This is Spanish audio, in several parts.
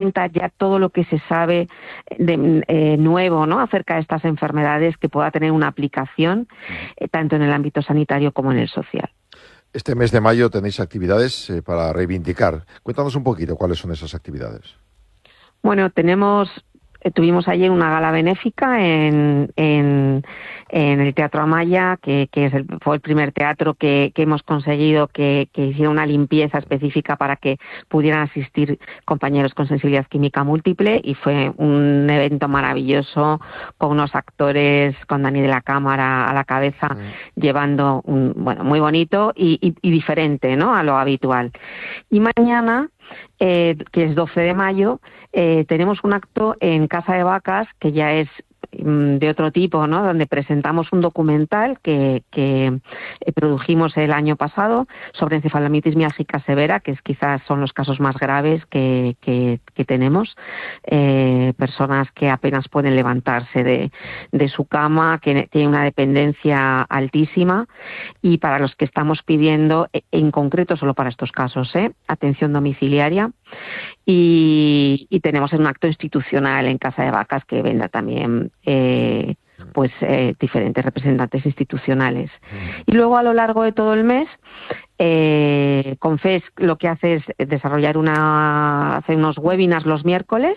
cuenta ya todo lo que se sabe nuevo, ¿no?, acerca de estas enfermedades, que pueda tener una aplicación tanto en el ámbito sanitario como en el social. Este mes de mayo tenéis actividades para reivindicar. Cuéntanos un poquito cuáles son esas actividades. Bueno, tuvimos ayer una gala benéfica en el Teatro Amaya, que fue el primer teatro que hemos conseguido que hiciera una limpieza específica para que pudieran asistir compañeros con sensibilidad química múltiple, y fue un evento maravilloso con unos actores, con Dani de la Cámara a la cabeza, llevando muy bonito y diferente, ¿no?, a lo habitual. Y mañana, que es 12 de mayo, tenemos un acto en Casa de Vacas, que ya es de otro tipo, ¿no?, donde presentamos un documental que produjimos el año pasado sobre encefalomitis miálgica severa, que quizás son los casos más graves que tenemos, personas que apenas pueden levantarse de su cama, que tienen una dependencia altísima, y para los que estamos pidiendo, en concreto solo para estos casos, atención domiciliaria. Y tenemos un acto institucional en Casa de Vacas que vendrá también diferentes representantes institucionales. Y luego, a lo largo de todo el mes, Confes lo que hace es hacer unos webinars los miércoles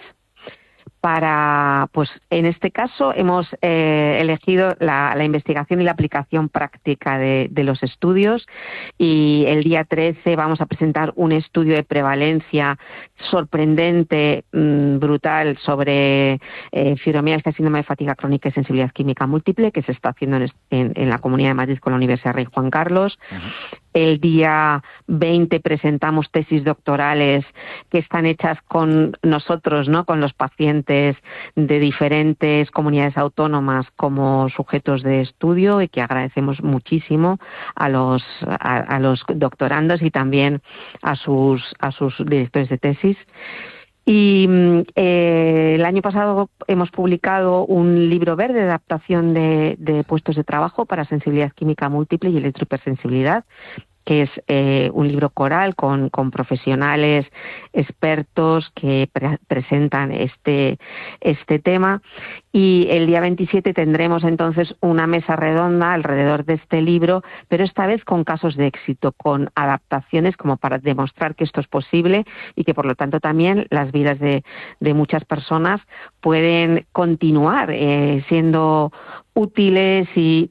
para, en este caso hemos elegido la investigación y la aplicación práctica de los estudios, y el día 13 vamos a presentar un estudio de prevalencia sorprendente, brutal, sobre fibromialgia, síndrome de fatiga crónica y sensibilidad química múltiple, que se está haciendo en la Comunidad de Madrid con la Universidad Rey Juan Carlos. El día 20 presentamos tesis doctorales que están hechas con nosotros, ¿no?, con los pacientes de diferentes comunidades autónomas como sujetos de estudio, y que agradecemos muchísimo a los doctorandos y también a sus directores de tesis. Y el año pasado hemos publicado un libro verde de adaptación de puestos de trabajo para sensibilidad química múltiple y electrohipersensibilidad, que es un libro coral con profesionales expertos que presentan este tema. Y el día 27 tendremos entonces una mesa redonda alrededor de este libro, pero esta vez con casos de éxito, con adaptaciones, como para demostrar que esto es posible y que por lo tanto también las vidas de muchas personas pueden continuar siendo útiles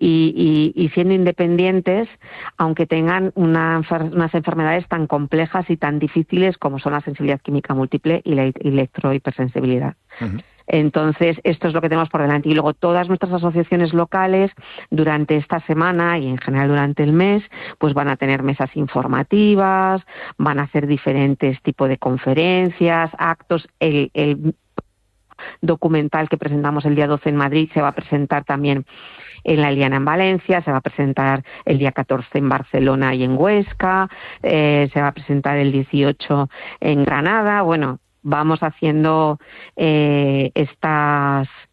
y siendo independientes, aunque tengan unas enfermedades tan complejas y tan difíciles como son la sensibilidad química múltiple y la electrohipersensibilidad. Entonces, esto es lo que tenemos por delante. Y luego todas nuestras asociaciones locales, durante esta semana y en general durante el mes, pues van a tener mesas informativas, van a hacer diferentes tipos de conferencias, actos. El documental que presentamos el día 12 en Madrid se va a presentar también en la Eliana en Valencia, se va a presentar el día 14 en Barcelona y en Huesca, se va a presentar el 18 en Granada. Bueno, vamos haciendo estas